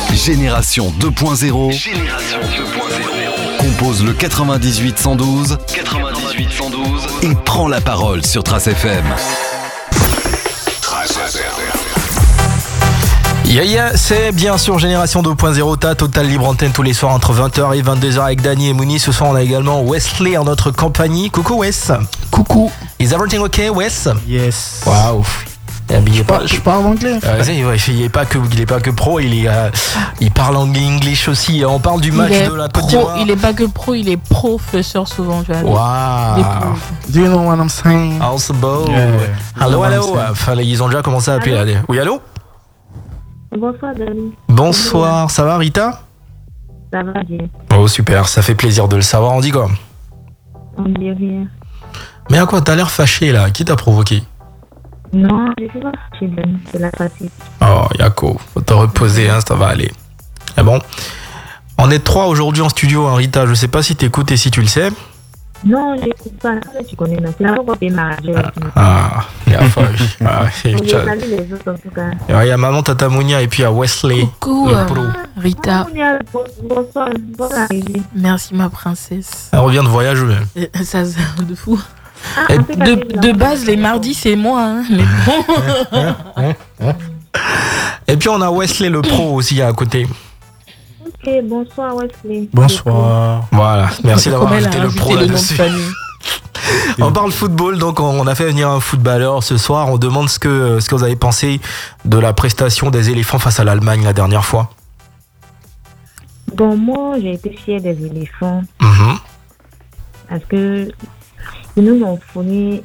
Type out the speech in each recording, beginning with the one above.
Génération 2.0. Génération 2.0. Compose le 98 112. 98 112. Et prend la parole sur Trace FM. C'est bien sûr Génération 2.0, ta Total Libre Antenne tous les soirs entre 20h et 22h avec Dany et Mouni. Ce soir on a également Wesley en notre compagnie. Coucou Wes. Coucou. Is everything okay Wes? Yes. Waouh. Je parle anglais. Il est pas que pro, il parle English aussi. On parle du match de la Côte d'Ivoire. Il est pas que pro, il est professeur souvent. Waouh. Do you know what I'm saying? Also beau. Hello. Enfin, ils ont déjà commencé à appeler là. Oui, allô? Bonsoir Dany. Bonsoir, ça va Rita? Ça va bien. Oh super, ça fait plaisir de le savoir. On dit quoi? On dit rien. Mais à quoi? T'as l'air fâché là, qui t'a provoqué? Non, je sais pas, c'est la fatigue. Oh Yako, faut te reposer, hein, ça va aller. Ah bon? On est 3 aujourd'hui en studio, hein, Rita, je sais pas si t'écoutes et si tu le sais. Non, j'écoute pas, tu connais, c'est la fois qu'on ma radio. Il y a fallu. Je salue les autres en tout cas. Il y a maman Tata Mounia et puis il y a Wesley. Coucou Rita. Bonsoir, bonne arrivée. Merci ma princesse. Elle revient de voyage même. Ça de fou. De base les mardis c'est moi hein, mais bon. Et puis on a Wesley le pro aussi à côté. Ok, bonsoir Wesley. Bonsoir. Voilà, merci d'avoir ajouté le pro là-dessus. De on parle football, donc on a fait venir un footballeur ce soir. On demande ce que vous avez pensé de la prestation des éléphants face à l'Allemagne la dernière fois. Bon, moi j'ai été fière des éléphants parce que ils nous ont fourni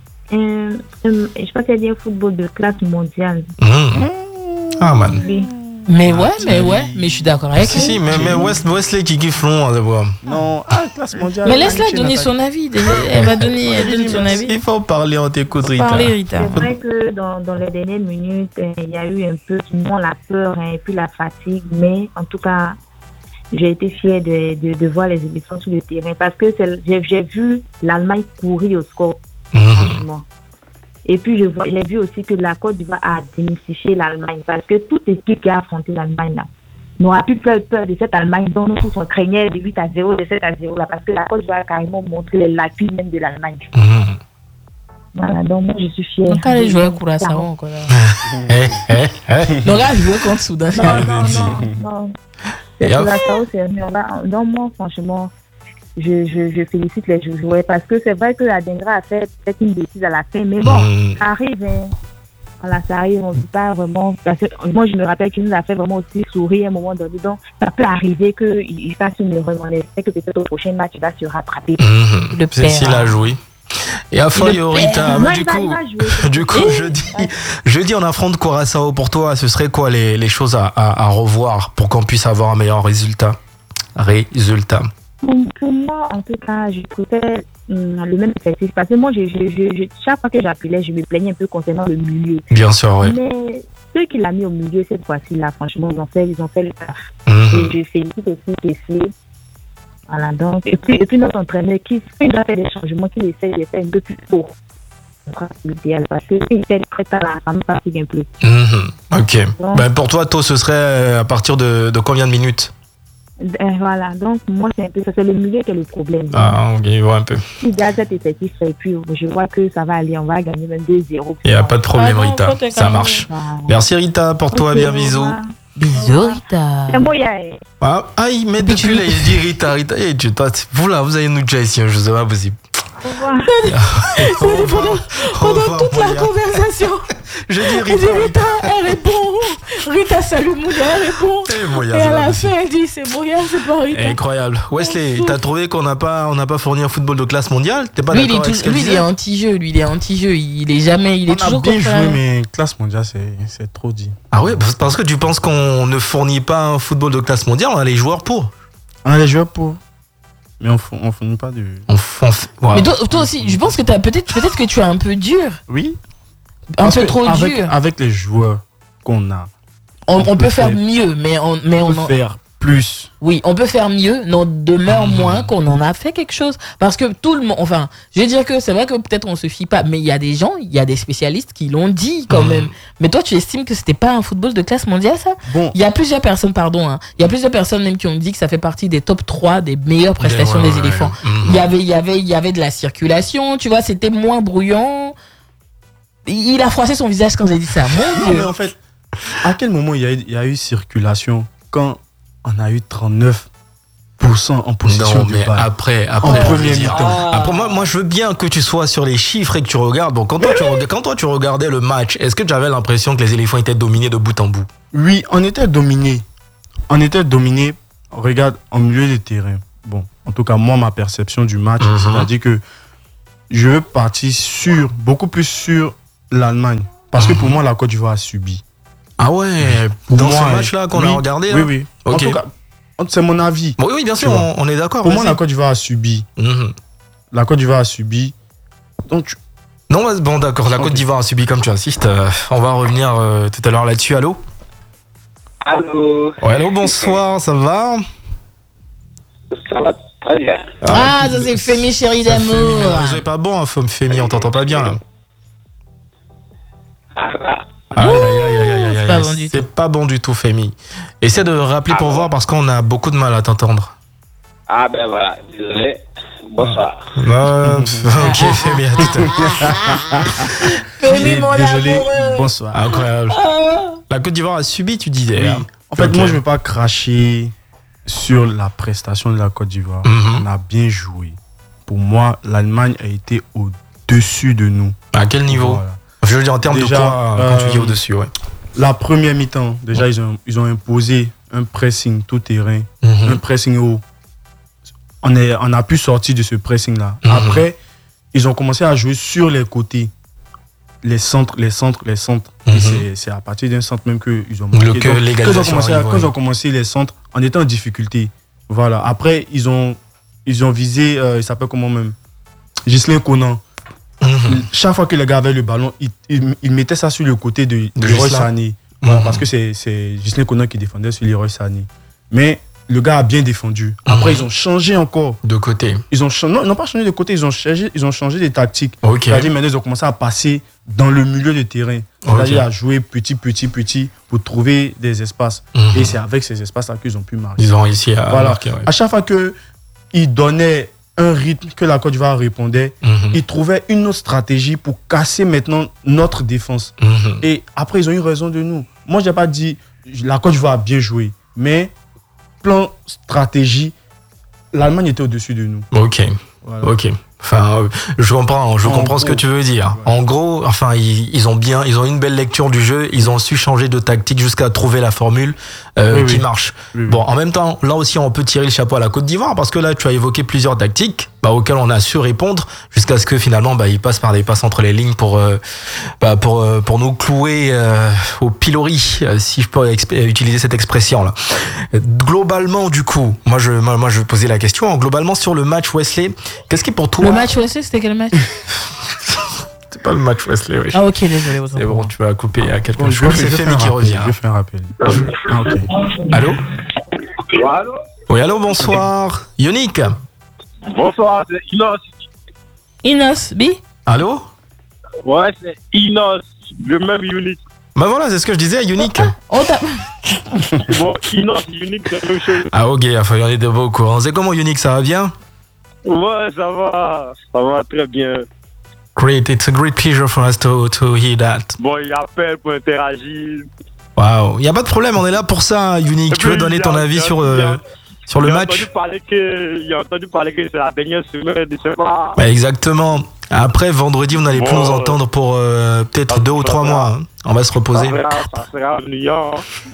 je pense qu'il y a un football de classe mondiale. Ah man. Oui. Mais je suis d'accord avec elle. Si, mais Wesley qui kiffe long d'abord. Non, classe mondiale. Mais laisse-la donner son avis. Elle va donner son avis. Il faut parler, on t'écoute Rita. C'est vrai que dans les dernières minutes, il y a eu un peu la peur et puis la fatigue, mais en tout cas, j'ai été fière de voir les éléphants sur le terrain parce que j'ai vu l'Allemagne courir au score. Et puis j'ai vu aussi que la Côte d'Ivoire a démystifié l'Allemagne parce que toute équipe qui a affronté l'Allemagne là n'aura plus peur de cette Allemagne dont nous tous on craignait de 8-0, de 7-0 là parce que la Côte d'Ivoire a carrément montré les lacunes même de l'Allemagne. Voilà, donc moi je suis fière. Donc allez jouer à Curaçao encore là. Donc là je jouer contre Soudan. Non. Curaçao c'est mieux là. Donc moi franchement je félicite les joueurs parce que c'est vrai que la Dengra a fait peut-être une bêtise à la fin, mais bon, ça arrive. Voilà, ça arrive, on ne peut pas vraiment. Parce que moi, je me rappelle qu'il nous a fait vraiment aussi sourire à un moment donné. Donc, ça peut arriver qu'il fasse une erreur. On espère que peut-être au prochain match, il va se rattraper. Le père. S'il a joué. Et à Rita, du coup, jeudi, on affronte Curaçao. Pour toi, ce serait quoi les choses à revoir pour qu'on puisse avoir un meilleur résultat? Pour moi, en tout cas, je préfère le même effectif. Parce que moi, chaque fois que j'appelais, je me plaignais un peu concernant le milieu. Bien sûr, oui. Mais ceux qui l'ont mis au milieu cette fois-ci, là, franchement, ils ont fait le taf. Et je félicite aussi Kessé. Voilà, donc. Et puis notre entraîneur qui a fait des changements, qui essaie de faire un peu plus tôt. Idéal parce que s'il fait très tard, ça me fatigue un peu. Ok. Donc, pour toi, ce serait à partir de combien de minutes? Voilà, donc moi c'est un peu ça, c'est le milieu qui est le problème. Ah, ok, je vois un peu. Il y a cet effectif et puis je vois que ça va aller, on va gagner même 2-0. Il n'y a pas de problème, Rita, ça marche. Merci Rita, pour toi, bien bisous. Bisous Rita. C'est bon, mais depuis là, il dit Rita, vous là, vous allez nous dire ici, je sais pas possible. Pendant toute la conversation, je dis Rita, elle répond. Rita salut Mounia, elle répond. Et à la fin, elle dit c'est Mounia, c'est pas Rita. Incroyable. Wesley, t'as trouvé qu'on n'a pas fourni un football de classe mondiale? T'es pas d'accord avec ce qu'elle disait? Il est anti-jeu. Il est toujours bien joué, mais classe mondiale, c'est trop dit. Ah ouais, parce que tu penses qu'on ne fournit pas un football de classe mondiale, on a les joueurs pour. Mais on fournit pas de. Ouais. Mais toi aussi, je pense que peut-être que tu es un peu dur. Oui. Un peu trop dur. Avec les joueurs qu'on a. On peut faire mieux, mais on peut faire plus. Oui, on peut faire mieux, n'en demeure moins qu'on en a fait quelque chose. Parce que tout le monde, enfin, je veux dire que c'est vrai que peut-être on se fie pas, mais il y a des gens, il y a des spécialistes qui l'ont dit quand même. Mais toi, tu estimes que c'était pas un football de classe mondiale, ça? Bon. Il y a plusieurs personnes, il y a plusieurs personnes même qui ont dit que ça fait partie des top 3 des meilleures prestations des éléphants. Il y avait de la circulation, tu vois, c'était moins bruyant. Il a froissé son visage quand j'ai dit ça. Mon Dieu. Mais en fait, à quel moment il y a eu circulation quand on a eu 39% en possession du ballon? Après, en premier mi-temps. Après, moi, je veux bien que tu sois sur les chiffres et que tu regardes. Bon, quand toi, tu regardais le match, est-ce que tu avais l'impression que les éléphants étaient dominés de bout en bout? Oui, on était dominés. Regarde, en milieu de terrain. Bon, en tout cas, moi, ma perception du match, c'est-à-dire que je veux partir beaucoup plus sur l'Allemagne. Parce que pour moi, la Côte d'Ivoire a subi. Ah ouais, dans ce match-là qu'on a regardé? Oui, oui. Okay. En tout cas, c'est mon avis. Oui, bien sûr, on est d'accord. Pour moi, la Côte d'Ivoire a subi. La Côte d'Ivoire a subi. Donc, non, bon, d'accord, la Côte d'Ivoire a subi comme tu insistes. On va revenir tout à l'heure là-dessus. Allô? Allô? Ouais, allô, bonsoir, ça va? Ça va très bien. Ah, ça c'est Fémi, chérie d'amour. C'est pas bon, Fémi, on t'entend pas bien là. Aïe, c'est pas bon du tout, Fémi. Essaie de rappeler pour voir parce qu'on a beaucoup de mal à t'entendre. Ah ben voilà, désolé. Bonsoir. Ok, Fémi, à tout à l'heure. Fémi, mon désolé, amoureux. bonsoir. Incroyable. La Côte d'Ivoire a subi, tu disais. Oui. En fait, moi, je ne veux pas cracher sur la prestation de la Côte d'Ivoire. On a bien joué. Pour moi, l'Allemagne a été au-dessus de nous. À quel niveau? Voilà. Je veux dire en termes de quoi quand tu dis au-dessus, ouais. La première mi-temps, déjà, ils ont imposé un pressing tout terrain, un pressing haut. On a pu sortir de ce pressing-là. Après, ils ont commencé à jouer sur les côtés. Les centres. Et c'est à partir d'un centre même qu'ils ont marqué. Quand ils ont commencé les centres, on était en difficulté. Voilà. Après, ils ont visé, il s'appelle comment même, Ghislain Conan. Chaque fois que le gars avait le ballon, il mettait ça sur le côté de Leroy Sané. Voilà, parce que c'est Ghislain Conan qui défendait sur Leroy Sané. Mais le gars a bien défendu. Après, ils ont changé encore. De côté. Ils n'ont pas changé de côté, ils ont changé des tactiques. Okay. C'est-à-dire maintenant, ils ont commencé à passer dans le milieu de terrain. C'est-à-dire à jouer petit pour trouver des espaces. Et c'est avec ces espaces-là qu'ils ont pu marquer. Ils ont réussi à marquer. Ouais. À chaque fois qu'ils donnaient un rythme que la Côte d'Ivoire répondait, ils trouvaient une autre stratégie pour casser maintenant notre défense. Et après, ils ont eu raison de nous. Moi, je n'ai pas dit la Côte d'Ivoire a bien joué, mais plan stratégie, l'Allemagne était au-dessus de nous. Ok. Enfin, je comprends ce que tu veux dire. Ouais. En gros, enfin, ils ont une belle lecture du jeu, ils ont su changer de tactique jusqu'à trouver la formule qui marche. Oui. Bon, en même temps, là aussi, on peut tirer le chapeau à la Côte d'Ivoire parce que là, tu as évoqué plusieurs tactiques auxquelles on a su répondre jusqu'à ce que finalement, ils passent par des passes entre les lignes pour nous clouer au pilori, si je peux utiliser cette expression-là. Globalement, du coup, moi, je vais poser la question. Globalement, sur le match Wesley, qu'est-ce qui est pour toi? Le match Wesley, c'était quel match? C'est pas le match Wesley, oui. Ah ok, désolé. C'est bon, tu vas couper à quelqu'un. Je crois que c'est Fémi qui revient. Je vais faire un rappel. Okay. Allô? Allô? Oui, allô, bonsoir. Yannick? Bonsoir, c'est Inos. Inos, B? Allô? Ouais, c'est Inos, le même Unique. Voilà, c'est ce que je disais, Unique. Bon, Inos, Unique, c'est la même chose. Ah ok, il faut y en aller de beaucoup. C'est comment Unique, ça va bien? Ouais, ça va très bien. Great, it's a great pleasure for us to hear that. Bon, il appelle pour interagir. Waouh, il n'y a pas de problème, on est là pour ça, Unique. Tu veux donner ton avis sur le match? Il a entendu parler que c'est la dernière semaine, je sais pas. Exactement. Après, vendredi, vous n'allez plus nous entendre pour peut-être 2 ou 3 mois. Hein. On va se reposer. Ça sera ennuyant.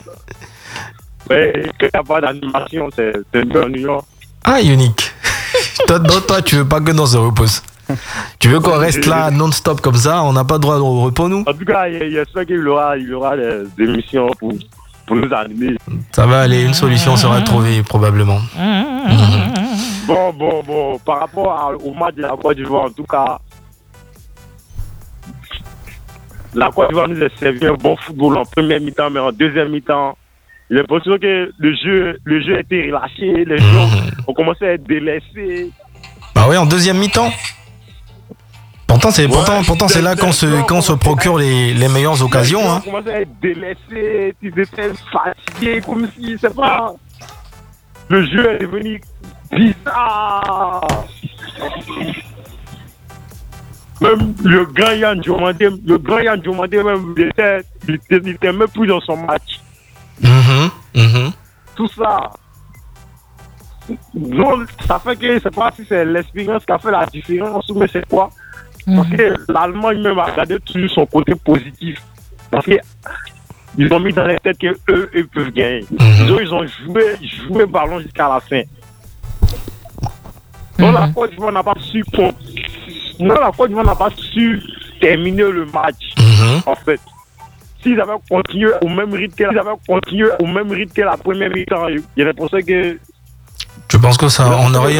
Mais qu'il n'y a pas d'animation, c'est mieux ennuyant. Ah, Unique. Toi, tu veux pas que l'on se repose. Tu veux qu'on reste là non-stop comme ça? On n'a pas droit au repos, nous? En tout cas, j'espère qu'il aura des émissions pour nous animer. Ça va aller, une solution sera trouvée probablement. Bon, par rapport au match de la Côte d'Ivoire, en tout cas, la Côte d'Ivoire nous a servi un bon football en première mi-temps, mais en deuxième mi-temps, J'ai l'impression que le jeu a été relâché, les gens ont commencé à être délaissés. Bah oui, en deuxième mi-temps. Pourtant, c'est là qu'on se procure les meilleures occasions. Ils ont commencé à être délaissés, ils étaient fatigués, comme si, c'est pas... Le jeu est devenu bizarre. Même le grand Yann Diomandé, même, il était même plus dans son match. Tout ça. Donc, ça fait que, je sais pas si c'est l'expérience qui a fait la différence ou mais c'est quoi. Parce que l'Allemagne même a regardé toujours son côté positif. Parce qu'ils ont mis dans la tête qu'eux, ils peuvent gagner. Ils ont joué ballon jusqu'à la fin. Donc la Côte d'Ivoire n'a pas su terminer le match. En fait. S'ils avaient continué au même rythme que la première mi-temps, il y a l'impression que... Je pense que ça, on aurait